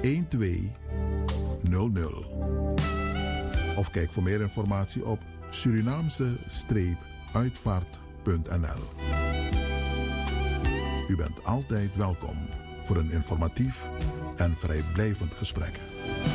1200. Of kijk voor meer informatie op Surinaamse-uitvaart.nl. U bent altijd welkom voor een informatief en vrijblijvend gesprek.